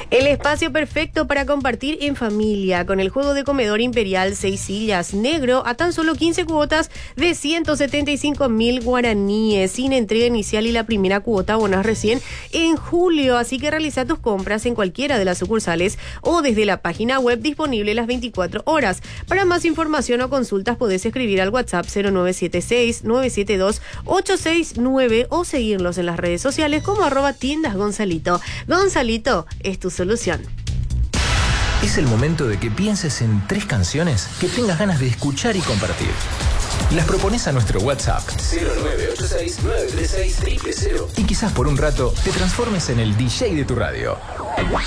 El espacio perfecto para compartir en familia, con el juego de comedor Imperial 6 sillas negro a tan solo 15 cuotas de 175.000 guaraníes, sin entrega inicial, y la primera cuota abonas recién en julio. Así que realiza tus compras en cualquiera de las sucursales o desde la página web, disponible las 24 horas. Para más información o consultas podés escribir al WhatsApp 0976-972-869 o seguirlos en las redes sociales como @tiendas Gonzalito. Gonzalito es tu solución. Es el momento de que pienses en 3 canciones que tengas ganas de escuchar y compartir. Las propones a nuestro WhatsApp 0986-936-000 y quizás por un rato te transformes en el DJ de tu radio.